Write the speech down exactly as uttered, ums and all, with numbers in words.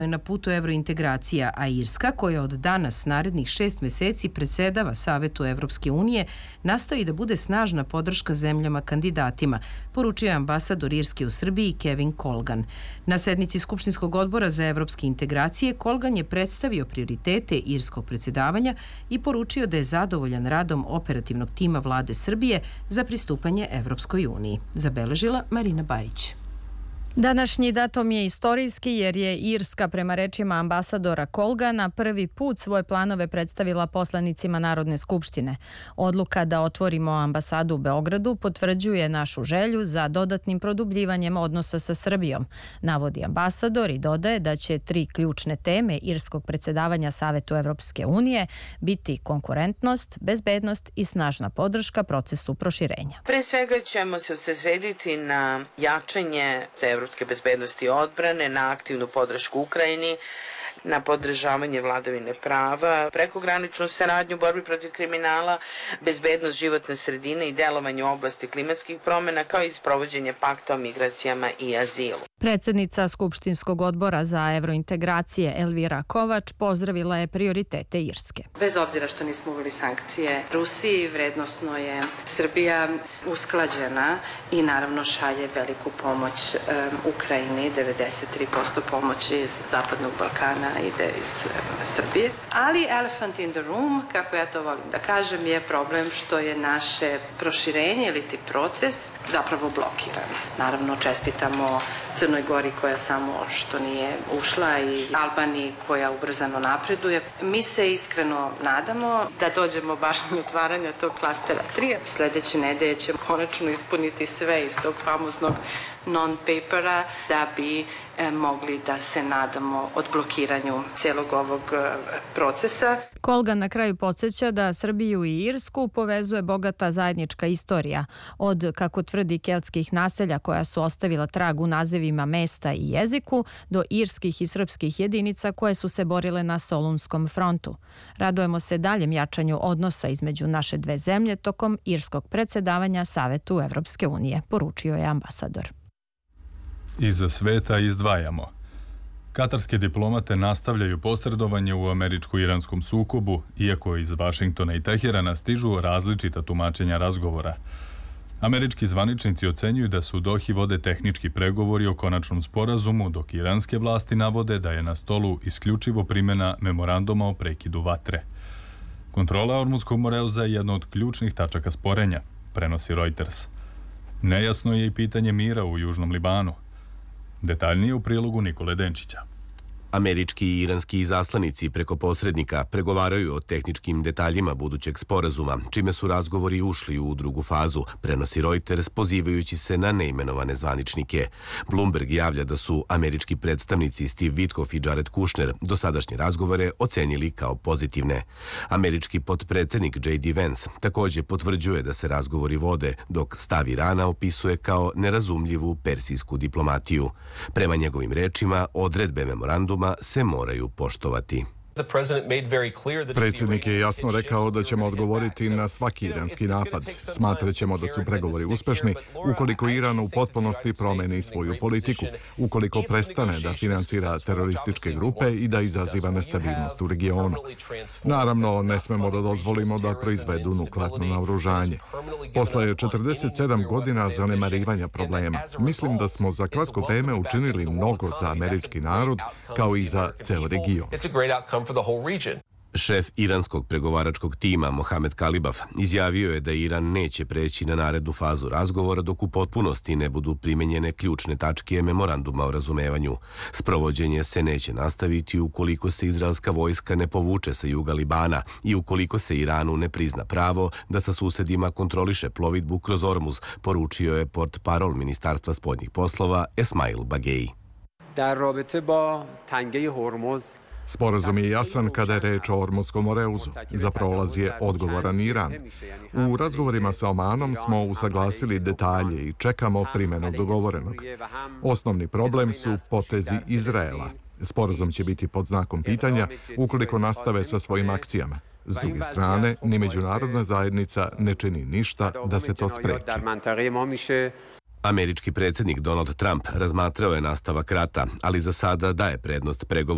na putu evrointegracija, a Irska, koja od danas narednih šest meseci predsedava Savetu Evropske unije, nastoji da bude snažna podrška zemljama kandidatima, poručio je ambasador Irske u Srbiji Kevin Colgan. Na sednici Skupštinskog odbora za evropske integracije Colgan je predstavio prioritete irskog predsedavanja i poručio da je zadovoljan radom operativnog tima vlade Srbije za pristupanje Evropskoj uniji. Zabeležila Marina Bajić. Današnji datum je istorijski jer je Irska, prema rečima ambasadora Colgana, prvi put svoje planove predstavila poslanicima Narodne skupštine. Odluka da otvorimo ambasadu u Beogradu potvrđuje našu želju za dodatnim produbljivanjem odnosa sa Srbijom, navodi ambasador i dodaje da će tri ključne teme irskog predsedavanja Savetu Evropske unije biti konkurentnost, bezbednost i snažna podrška procesu proširenja. Pre svega ćemo se usredsrediti na jačanje evropske bezbednosti i odbrane, na aktivnu podršku Ukrajini, na podržavanje vladavine prava, prekograničnu saradnju u borbi protiv kriminala, bezbednost životne sredine i delovanje u oblasti klimatskih promjena, kao i sprovođenje pakta o migracijama i azilu. Predsednica Skupštinskog odbora za evrointegracije Elvira Kovač pozdravila je prioritete Irske. Bez obzira što nismo uveli sankcije Rusiji, vrednosno je Srbija usklađena i naravno šalje veliku pomoć um, Ukrajini, devedeset tri posto pomoći iz Zapadnog Balkana ide iz Srbije. Ali elephant in the room, kako ja to volim da kažem, je problem što je naše proširenje ili ti proces zapravo blokiran. Naravno, čestitamo Crnoj Gori koja samo što nije ušla i Albaniji koja ubrzano napreduje. Mi se iskreno nadamo da dođemo baš do otvaranja tog klastera tri. Sledeće nedelje ćemo konačno ispuniti sve iz tog famoznog non-papera da bi e, mogli da se nadamo odblokiranju celog ovog e, procesa. Colgan na kraju podsjeća da Srbiju i Irsku povezuje bogata zajednička istorija, od, kako tvrdi, keltskih naselja koja su ostavila trag u nazivima mesta i jeziku, do irskih i srpskih jedinica koje su se borile na Solunskom frontu. Radujemo se daljem jačanju odnosa između naše dve zemlje tokom irskog predsedavanja Savetu Evropske unije, poručio je ambasador. Iza sveta izdvajamo. Katarske diplomate nastavljaju posredovanje u američko-iranskom sukobu, iako iz Vašingtona i Teherana stižu različita tumačenja razgovora. Američki zvaničnici ocenjuju da se u Dohi vode tehnički pregovori o konačnom sporazumu, dok iranske vlasti navode da je na stolu isključivo primjena memoranduma o prekidu vatre. Kontrola Ormuzskog moreuza je jedna od ključnih tačaka sporenja, prenosi Reuters. Nejasno je i pitanje mira u Južnom Libanu. Detaljnije u prilogu Nikole Denčića. Američki i iranski izaslanici preko posrednika pregovaraju o tehničkim detaljima budućeg sporazuma, čime su razgovori ušli u drugu fazu, prenosi Reuters pozivajući se na neimenovane zvaničnike. Bloomberg javlja da su američki predstavnici Steve Witkoff i Jared Kushner dosadašnje razgovore ocenili kao pozitivne. Američki potpredsednik J D Vance također potvrđuje da se razgovori vode, dok stav Irana opisuje kao nerazumljivu persijsku diplomatiju. Prema njegovim rečima, odredbe memoranduma se moraju poštovati. Predsjednik je jasno rekao da ćemo odgovoriti na svaki iranski napad. Smatraćemo da su pregovori uspešni ukoliko Iran u potpunosti promeni svoju politiku, ukoliko prestane da finansira terorističke grupe i da izaziva nestabilnost u regionu. Naravno, ne smemo da dozvolimo da proizvedu nuklearno naoružanje. Posle četrdeset sedam godina zanemarivanja problema, mislim da smo za kratko vreme učinili mnogo za američki narod, kao i za ceo region. Šef iranskog pregovaračkog tima Mohamed Kalibaf izjavio je da Iran neće preći na narednu fazu razgovora dok u potpunosti ne budu primenjene ključne tačke memoranduma o razumevanju. Sprovođenje se neće nastaviti ukoliko se izraelska vojska ne povuče sa juga Libana i ukoliko se Iranu ne prizna pravo da sa susedima kontroliše plovidbu kroz Ormuz, poručio je portparol Ministarstva spoljnih poslova Esmail Bagei. Sporazum je jasan kada je reč o Ormuzskom moreuzu. Za prolaz je odgovoran Iran. U razgovorima sa Omanom smo usaglasili detalje i čekamo primjenu dogovorenog. Osnovni problem su potezi Izraela. Sporazum će biti pod znakom pitanja ukoliko nastave sa svojim akcijama. S druge strane, ni međunarodna zajednica ne čini ništa da se to spreči. Američki predsjednik Donald Trump razmatrao je nastavak rata, ali za sada daje prednost pregovorima